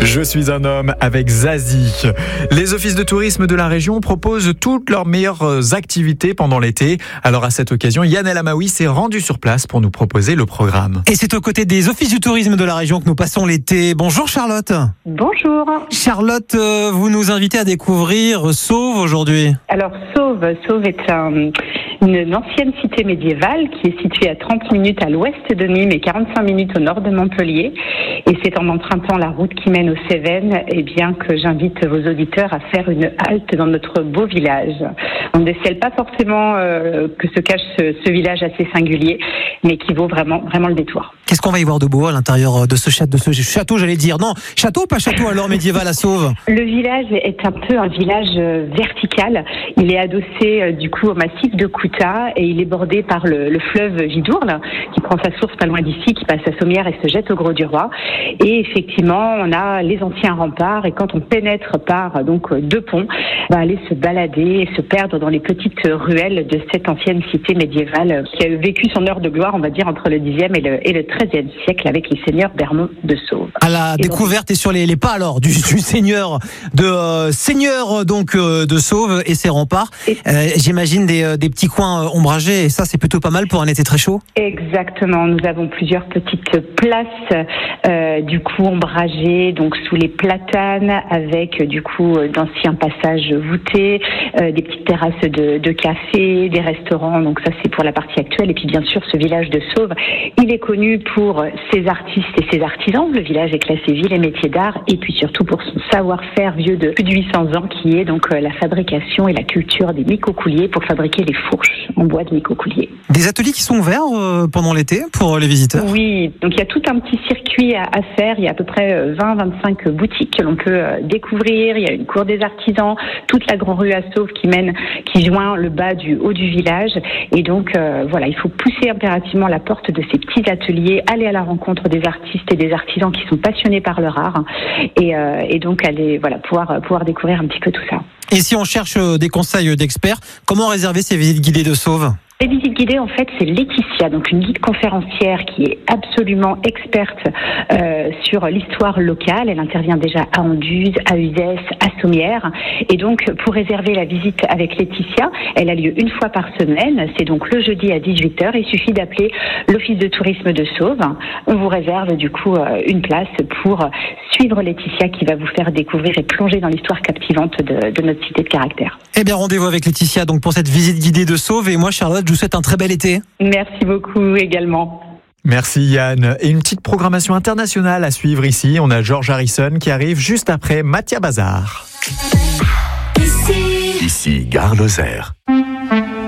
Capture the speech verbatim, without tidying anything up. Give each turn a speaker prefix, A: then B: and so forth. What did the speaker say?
A: Je suis un homme avec Zazie. Les offices de tourisme de la région proposent toutes leurs meilleures activités pendant l'été. Alors à cette occasion, Yann El Amaoui s'est rendu sur place pour nous proposer le programme.
B: Et c'est aux côtés des offices du tourisme de la région que nous passons l'été. Bonjour Charlotte.
C: Bonjour.
B: Charlotte, vous nous invitez à découvrir Sauve aujourd'hui.
C: Alors Sauve, Sauve est un, une ancienne cité médiévale qui est située à trente minutes à l'ouest de Nîmes et quarante-cinq minutes au nord de Montpellier. Et c'est en empruntant la route qui mène aux Cévennes, eh bien, que j'invite vos auditeurs à faire une halte dans notre beau village. On ne décèle pas forcément euh, que se cache ce, ce village assez singulier, mais qui vaut vraiment, vraiment le détour.
B: Qu'est-ce qu'on va y voir de beau à l'intérieur de ce château, de ce château, j'allais dire. Non, château, pas château alors médiéval à Sauve.
C: Le village est un peu un village vertical. Il est adossé du coup au massif de Coutat et il est bordé par le, le fleuve Vidourle qui prend sa source pas loin d'ici, qui passe à Sommières et se jette au Grau-du-Roi. Et effectivement, on a les anciens remparts et quand on pénètre par donc deux ponts, on va aller se balader et se perdre dans les petites ruelles de cette ancienne cité médiévale qui a vécu son heure de gloire, on va dire, entre le dixième et le, et le treizième siècle avec les seigneurs d'Ermont de Sauve.
B: À la
C: et
B: découverte donc, et sur les, les pas alors du, du seigneur de euh, seigneur donc euh, de Sauve et ses remparts. Et, euh, j'imagine des, des petits coins ombragés et ça c'est plutôt pas mal pour un été très chaud.
C: Exactement. Nous avons plusieurs petites places euh, du coup ombragées donc sous les platanes avec du coup d'anciens passages voûtés, euh, des petites terrasses de, de café, des restaurants. Donc ça c'est pour la partie actuelle. Et puis bien sûr ce village de Sauve, il est connu pour ses artistes et ses artisans. Le village est classé ville et métier d'art et puis surtout pour son savoir-faire vieux de plus de huit cents ans qui est donc la fabrication et la culture des micocouliers pour fabriquer les fourches en bois de micocouliers.
B: Des ateliers qui sont ouverts euh, pendant l'été pour les visiteurs?
C: Oui, donc il y a tout un petit circuit à, à faire. Il y a à peu près vingt à vingt-cinq boutiques que l'on peut euh, découvrir. Il y a une cour des artisans, toute la grande rue à Sauve qui mène, qui joint le bas du haut du village. Et donc euh, voilà, il faut pousser impérativement la porte de ces petits ateliers, aller à la rencontre des artistes et des artisans qui sont passionnés par leur art et, euh, et donc aller voilà pouvoir pouvoir découvrir un petit peu tout ça.
B: Et si on cherche des conseils d'experts, comment réserver ces visites guidées de Sauve?
C: Les visites guidées, en fait, c'est Laetitia, donc une guide conférencière qui est absolument experte euh, sur l'histoire locale. Elle intervient déjà à Anduze, à Uzès, à Sommières. Et donc, pour réserver la visite avec Laetitia, elle a lieu une fois par semaine. C'est donc le jeudi à dix-huit heures. Il suffit d'appeler l'office de tourisme de Sauve. On vous réserve du coup une place pour suivre Laetitia qui va vous faire découvrir et plonger dans l'histoire captivante de, de notre cité de caractère.
B: Eh bien, rendez-vous avec Laetitia donc pour cette visite guidée de Sauve. Et moi, Charlotte, je vous souhaite un très bel été.
C: Merci beaucoup également.
A: Merci Yann. Et une petite programmation internationale à suivre ici. On a George Harrison qui arrive juste après Mathia Bazar.
D: Ici, Ici Gare Lozère.